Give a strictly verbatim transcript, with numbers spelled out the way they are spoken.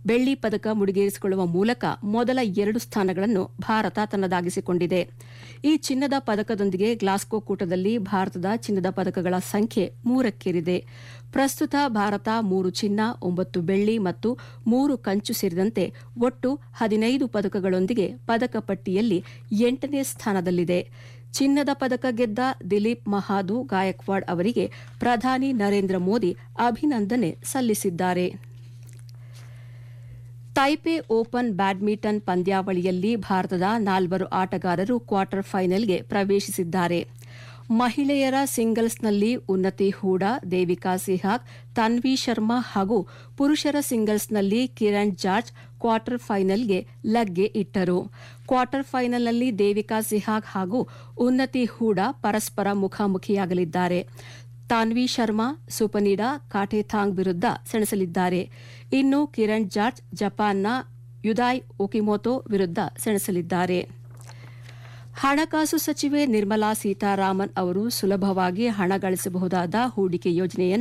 ಬೆಳ್ಳಿ ಪದಕ ಮುಡಿಗೇರಿಸಿಕೊಳ್ಳುವ ಮೂಲಕ ಮೊದಲ ಎರಡು ಸ್ಥಾನಗಳನ್ನು ಭಾರತ ತನ್ನದಾಗಿಸಿಕೊಂಡಿದೆ. ಈ ಚಿನ್ನದ ಪದಕದೊಂದಿಗೆ ಗ್ಲಾಸ್ಗೋ ಕೂಟದಲ್ಲಿ ಭಾರತದ ಚಿನ್ನದ ಪದಕಗಳ ಸಂಖ್ಯೆ ಮೂರಕ್ಕೇರಿದೆ. ಪ್ರಸ್ತುತ ಭಾರತ ಮೂರು ಚಿನ್ನ, ಒಂಬತ್ತು ಬೆಳ್ಳಿ ಮತ್ತು ಮೂರು ಕಂಚು ಸೇರಿದಂತೆ ಒಟ್ಟು ಹದಿನೈದು ಪದಕಗಳೊಂದಿಗೆ ಪದಕ ಪಟ್ಟಿಯಲ್ಲಿ ಎಂಟನೇ ಸ್ಥಾನದಲ್ಲಿದೆ. ಚಿನ್ನದ ಪದಕ ಗೆದ್ದ ದಿಲೀಪ್ ಮಹಾದು ಗಾಯಕ್ವಾಡ್ ಅವರಿಗೆ ಪ್ರಧಾನಿ ನರೇಂದ್ರ ಮೋದಿ ಅಭಿನಂದನೆ ಸಲ್ಲಿಸಿದ್ದಾರೆ. ತೈಪೆ ಓಪನ್ ಬ್ಯಾಡ್ಮಿಂಟನ್ ಪಂದ್ಯಾವಳಿಯಲ್ಲಿ ಭಾರತದ ನಾಲ್ವರು ಆಟಗಾರರು ಕ್ವಾರ್ಟರ್ ಫೈನಲ್ಗೆ ಪ್ರವೇಶಿಸಿದ್ದಾರೆ. ಮಹಿಳೆಯರ ಸಿಂಗಲ್ಸ್ನಲ್ಲಿ ಉನ್ನತಿ ಹೂಡಾ, ದೇವಿಕಾ ಸಿಹಾಗ್, ತನ್ವಿ ಶರ್ಮಾ ಹಾಗೂ ಪುರುಷರ ಸಿಂಗಲ್ಸ್ನಲ್ಲಿ ಕಿರಣ್ ಜಾರ್ಜ್ ಕ್ವಾರ್ಟರ್ ಫೈನಲ್ಗೆ ಲಗ್ಗೆ ಇಟ್ಟರು. ಕ್ವಾರ್ಟರ್ ಫೈನಲ್ನಲ್ಲಿ ದೇವಿಕಾ ಸಿಹಾಗ್ ಹಾಗೂ ಉನ್ನತಿ ಹೂಡಾ ಪರಸ್ಪರ ಮುಖಾಮುಖಿಯಾಗಲಿದ್ದಾರೆ. ತಾನ್ವಿ ಶರ್ಮಾ ಸುಪನಿಡಾ ಕಾಟೆಥಾಂಗ್ ವಿರುದ್ಧ ಸೆಣಸಲಿದ್ದಾರೆ. ಇನ್ನು ಕಿರಣ್ ಜಾರ್ಜ್ ಜಪಾನ್ನ ಯುದಾಯ್ ಒಕಿಮೋಟೊ ವಿರುದ್ಧ ಸೆಣಸಲಿದ್ದಾರೆ. ಹಣಕಾಸು ಸಚಿವೆ ನಿರ್ಮಲಾ ಸೀತಾರಾಮನ್ ಅವರು ಸುಲಭವಾಗಿ ಹಣ ಗಳಿಸಬಹುದಾದ ಹೂಡಿಕೆ ಯೋಜನೆಯನ್ನು